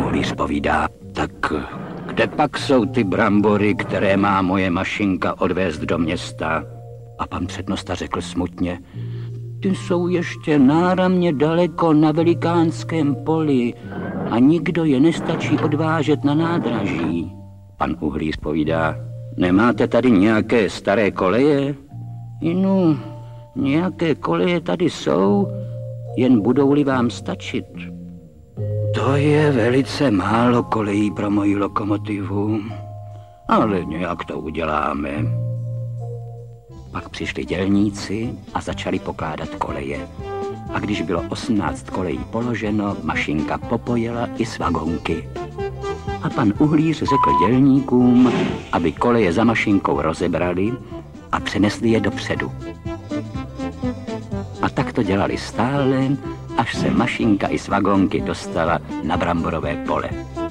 Uhlíř povídá, tak kde pak jsou ty brambory, které má moje mašinka odvést do města? A pan přednosta řekl smutně, ty jsou ještě náramně daleko na velikánském poli a nikdo je nestačí odvážet na nádraží. Pan Uhlíř povídá, nemáte tady nějaké staré koleje? No, nějaké koleje tady jsou, jen budou-li vám stačit. To je velice málo kolejí pro moji lokomotivu, ale nějak to uděláme. Pak přišli dělníci a začali pokládat koleje. A když bylo 18 kolejí položeno, mašinka popojela i s vagonky. A pan Uhlíř řekl dělníkům, aby koleje za mašinkou rozebrali a přenesli je dopředu. A tak to dělali stále, až se mašinka i s vagonky dostala na bramborové pole.